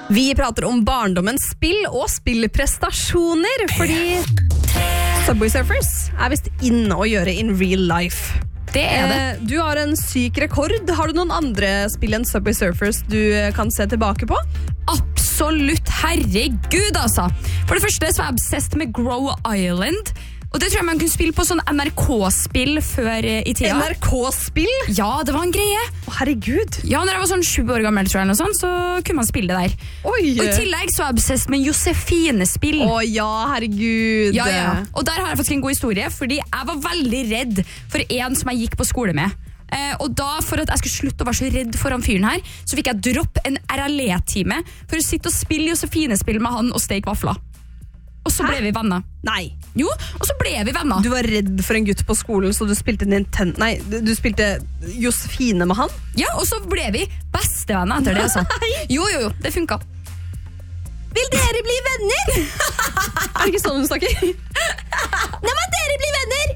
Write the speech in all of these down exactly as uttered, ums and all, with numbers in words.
Vi prater om barndommens spill og spillprestasjoner, fordi Subway Surfers er vist inne å gjøre in real life. Det er det. Eh, du har en syk rekord. Har du noen andre spill enn Subway Surfers du kan se tilbake på? Absolutt, herregud altså. For det første så er jeg obsessed med Grow Island. Og det tror jeg man kunne spille på sånn N R K-spill før i tida. N R K-spill? Ja, det var en greie. Å, herregud. Ja, når jeg var sånn sju år gammel, tror jeg, noe sånt, så kunne man spille det der. Oi. Og i tillegg så er jeg obsessed med Josefine-spill. Å ja, herregud. Ja, ja. Og der har jeg faktisk en god historie, fordi jeg var veldig redd for en som jeg gikk på skole med. Eh, og da, for at jeg skulle slutte å være så redd foran fyren her, så fikk jeg dropp en R L E-time for å sitte og spille Josefine-spill med han og steke vafler. Og så Hæ? ble vi venner. Nei. Jo, og så ble vi venner. Du var redd for en gutt på skolen, så du spilte Nintendo... Nei, du spilte Josefine med han? Ja, og så ble vi bestevenner etter det, altså. Jo, jo, jo, det funket. Vil dere bli venner? Er det ikke sånn hun snakker? Nei, men dere blir venner!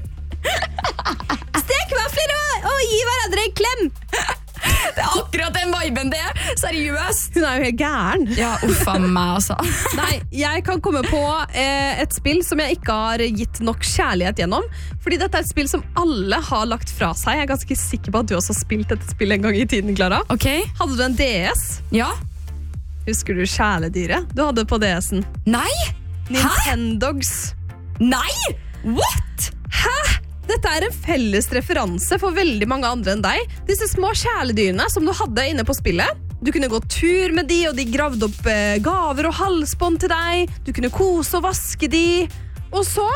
Stek vafler og, og gi hverandre en klem! Det er akkurat den viben det er. Seriøst. Hun er jo helt gæren. Ja, uffa meg, altså. Nei, jeg kan komme på eh, et spill som jeg ikke har gitt nok kjærlighet gjennom. Fordi dette er et spill som alle har lagt fra seg. Jeg er ganske sikker på at du også har spilt dette spillet en gang i tiden, Clara. Ok. Hadde du en D S? Ja. Husker du kjæledyret du hadde på D S-en? Nei. Nintendogs. Nei. What? Hæ? Dette er en felles referanse for veldig mange andre enn deg. Disse små kjæledyrene som du hadde inne på spillet. Du kunne gå tur med de, og de gravde opp eh, gaver og halsbånd til deg. Du kunne kose og vaske de. Og så...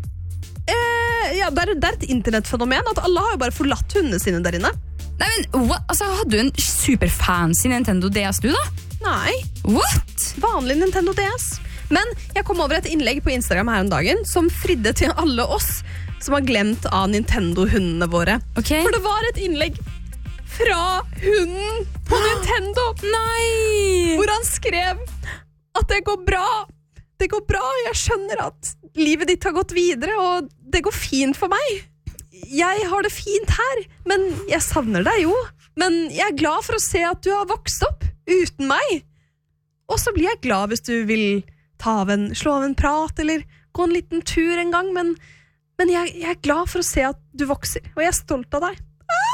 Eh, ja, det er, det er et internettfenomen at alle har jo bare forlatt hundene sine der inne. Nei, men what? Altså, hadde du en superfancy Nintendo D S du da? Nei. What? Vanlig Nintendo D S. Men jeg kom over et innlegg på Instagram her en dagen som fridde til alle oss som har glemt av Nintendo-hundene våre. Okay. For det var et innlegg fra hunden på Nintendo. Nei! Hvor han skrev at det går bra. Det går bra, jeg skjønner at livet ditt har gått videre, og det går fint for meg. Jeg har det fint her, men jeg savner deg jo. Men jeg er glad for å se at du har vokst opp uten meg. Og så blir jeg glad hvis du vil ta av en, slå av en prat, eller gå en liten tur en gang, men... Men jeg, jeg er glad for å se at du vokser, og jeg er stolt av deg.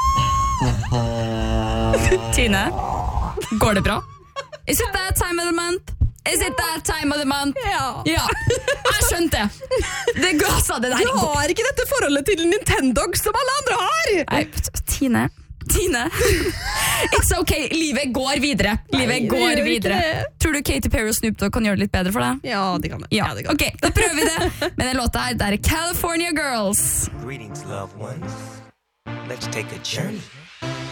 Tine, går det bra? Is it that time of the month? Is it that time of the month? Ja. Ja, jeg skjønte det. Det går, altså, det der. Du har ikke dette forholdet til Nintendog som alle andre har! Nei, Tine, Tine. It's okay, livet går videre. Livet Nei, går gjør videre. ikke det. Tror du Katy Perry og Snoop Dogg kan gjøre det litt bedre for deg? Ja, det kan det. Ja, Ja, det kan. ok, da prøver vi det. Men den låta her, det er California Girls. Greetings, loved ones. Let's take a journey